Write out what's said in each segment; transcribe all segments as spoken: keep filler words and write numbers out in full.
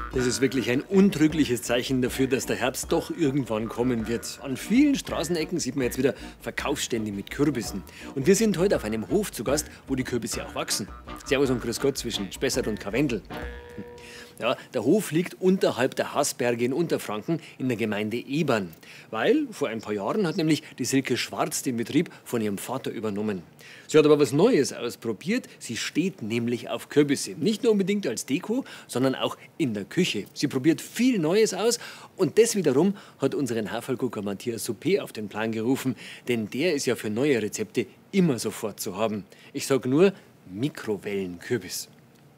Das ist wirklich ein untrügliches Zeichen dafür, dass der Herbst doch irgendwann kommen wird. An vielen Straßenecken sieht man jetzt wieder Verkaufsstände mit Kürbissen. Und wir sind heute auf einem Hof zu Gast, wo die Kürbisse auch wachsen. Servus und Grüß Gott zwischen Spessart und Karwendel. Ja, der Hof liegt unterhalb der Haßberge in Unterfranken in der Gemeinde Ebern. Weil vor ein paar Jahren hat nämlich die Silke Schwarz den Betrieb von ihrem Vater übernommen. Sie hat aber was Neues ausprobiert. Sie steht nämlich auf Kürbisse. Nicht nur unbedingt als Deko, sondern auch in der Küche. Sie probiert viel Neues aus. Und das wiederum hat unseren Haferlgucker Matthias Suppé auf den Plan gerufen. Denn der ist ja für neue Rezepte immer sofort zu haben. Ich sag nur Mikrowellenkürbis.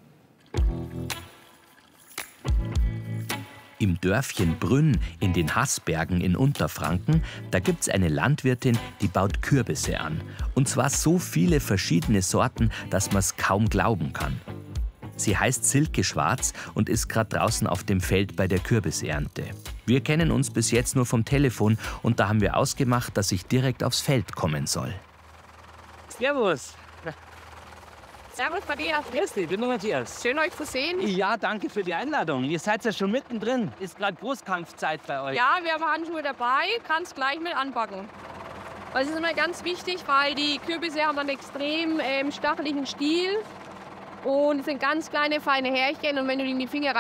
Im Dörfchen Brünn in den Haßbergen in Unterfranken, da gibt's eine Landwirtin, die baut Kürbisse an. Und zwar so viele verschiedene Sorten, dass man's kaum glauben kann. Sie heißt Silke Schwarz und ist gerade draußen auf dem Feld bei der Kürbisernte. Wir kennen uns bis jetzt nur vom Telefon und da haben wir ausgemacht, dass ich direkt aufs Feld kommen soll. Servus. Servus, Matthias. Grüß dich, ich bin der Matthias. Schön, euch zu sehen. Ja, danke für die Einladung. Ihr seid ja schon mittendrin. Ist gerade Großkampfzeit bei euch. Ja, wir haben Handschuhe dabei. Kannst gleich mit anpacken. Das ist immer ganz wichtig, weil die Kürbisse haben einen extrem ähm, stacheligen Stiel. Und es sind ganz kleine, feine Härchen. Und wenn du die in die Finger